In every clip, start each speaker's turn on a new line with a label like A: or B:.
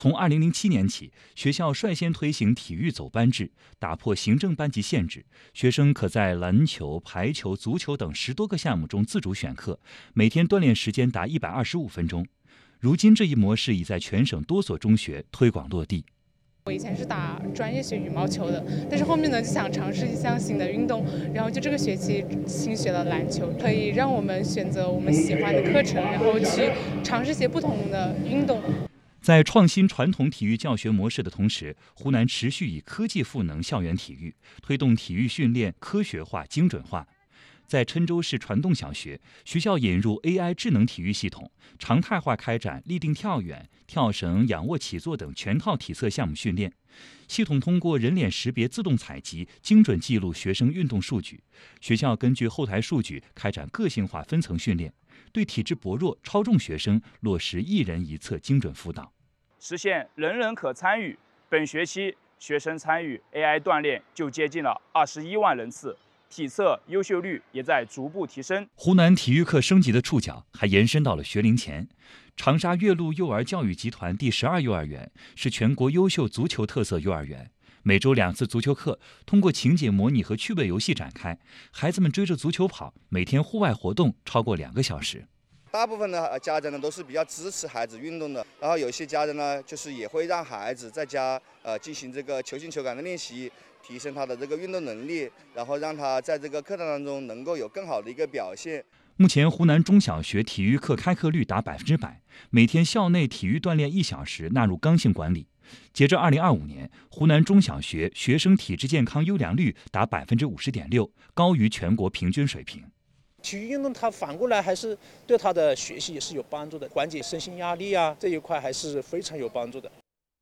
A: 从2007年起，学校率先推行体育走班制，打破行政班级限制，学生可在篮球、排球、足球等10多个项目中自主选课，每天锻炼时间达125分钟。如今这一模式已在全省多所中学推广落地。
B: 我以前是打专业学羽毛球的，但是后面呢就想尝试一项新的运动，然后就这个学期新学了篮球，可以让我们选择我们喜欢的课程，然后去尝试一些不同的运动。
A: 在创新传统体育教学模式的同时，湖南持续以科技赋能校园体育，推动体育训练科学化、精准化。在郴州市传动小学，学校引入 AI 智能体育系统，常态化开展立定跳远、跳绳、仰卧起坐等全套体测项目训练。系统通过人脸识别自动采集，精准记录学生运动数据。学校根据后台数据开展个性化分层训练，对体质薄弱、超重学生落实一人一策精准辅导，
C: 实现人人可参与。本学期学生参与 AI 锻炼就接近了21万人次。体测优秀率也在逐步提升。
A: 湖南体育课升级的触角还延伸到了学龄前。长沙岳麓幼儿教育集团第12幼儿园是全国优秀足球特色幼儿园，每周2次足球课，通过情节模拟和趣味游戏展开，孩子们追着足球跑，每天户外活动超过2个小时。
D: 大部分的家长呢都是比较支持孩子运动的，然后有些家长呢就是也会让孩子在家进行这个球心球感的练习，提升他的这个运动能力，然后让他在这个课堂当中能够有更好的一个表现。
A: 目前湖南中小学体育课开课率达100%，每天校内体育锻炼1小时纳入刚性管理。截至2025年，湖南中小学学生体质健康优良率达50.6%，高于全国平均水平。
E: 体育运动它反过来还是对他的学习也是有帮助的，缓解身心压力啊，这一块还是非常有帮助的。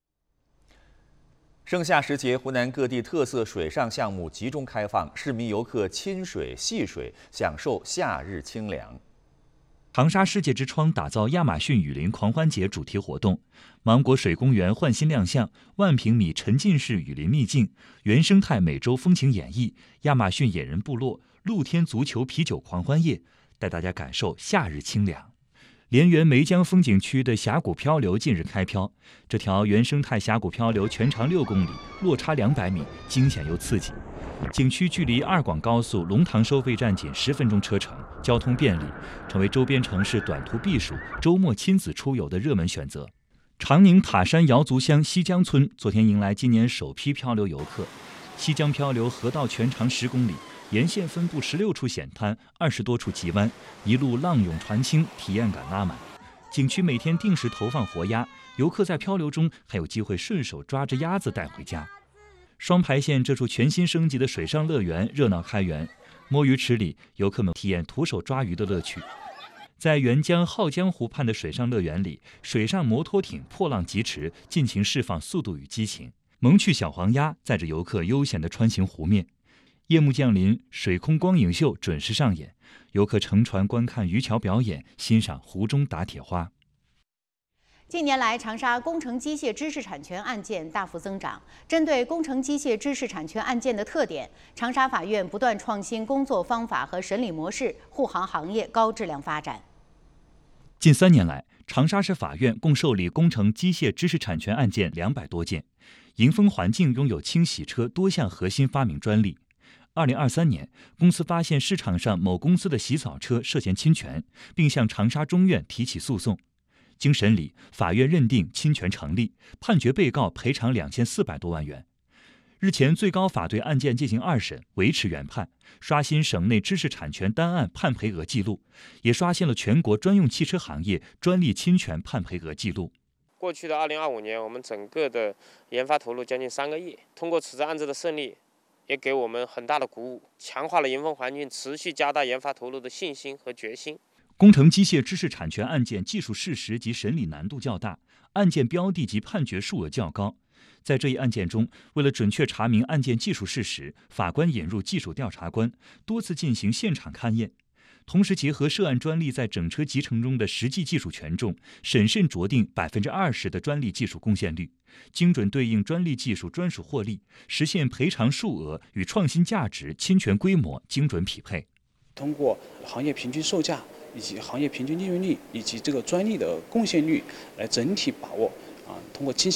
F: 盛夏时节，湖南各地特色水上项目集中开放，市民游客亲水戏水，享受夏日清凉。
A: 长沙世界之窗打造亚马逊雨林狂欢节主题活动，芒果水公园焕新亮相，万平米沉浸式雨林秘境，原生态美洲风情演绎，亚马逊野人部落露天足球啤酒狂欢夜，带大家感受夏日清凉。连源梅江风景区的峡谷漂流近日开漂，这条原生态峡谷漂流全长6公里，落差200米，惊险又刺激。景区距离2广高速龙塘收费站仅10分钟车程，交通便利，成为周边城市短途避暑、周末亲子出游的热门选择。长宁塔山瑶族乡西江村昨天迎来今年首批漂流游客。西江漂流河道全长10公里，沿线分布16处险滩，20多处急弯，一路浪涌船倾，体验感拉满。景区每天定时投放活鸭，游客在漂流中还有机会顺手抓着鸭子带回家。双牌县这处全新升级的水上乐园热闹开园，摸鱼池里，游客们体验徒手抓鱼的乐趣。在沅江浩江湖畔的水上乐园里，水上摩托艇破浪疾驰，尽情释放速度与激情。萌趣小黄鸭载着游客悠闲地穿行湖面。夜幕降临，水空光影秀准时上演，游客乘船观看渔樵表演，欣赏湖中打铁花。
G: 近年来，长沙工程机械知识产权案件大幅增长。针对工程机械知识产权案件的特点，长沙法院不断创新工作方法和审理模式，护航行业高质量发展。
A: 近3年来，长沙市法院共受理工程机械知识产权案件200多件。迎风环境拥有清洗车多项核心发明专利。2023年，公司发现市场上某公司的洗澡车涉嫌侵权，并向长沙中院提起诉讼。经审理，法院认定侵权成立，判决被告赔偿2400多万元。日前，最高法对案件进行2审，维持原判，刷新省内知识产权单案判赔额记录，也刷新了全国专用汽车行业专利侵权判赔额记录。
H: 过去的2025年，我们整个的研发投入将近3个亿。通过此次案子的胜利，也给我们很大的鼓舞，强化了迎风环境持续加大研发投入的信心和决心。
A: 工程机械知识产权案件技术事实及审理难度较大，案件标的及判决数额较高。在这一案件中，为了准确查明案件技术事实，法官引入技术调查官，多次进行现场勘验。同时结合涉案专利在整车集成中的实际技术权重，审慎酌定20%的专利技术贡献率，精准对应专利技术专属获利，实现赔偿数额与创新价值、侵权规模精准匹配。
E: 通过行业平均售价以及行业平均利润率以及这个专利的贡献率来整体把握通过精细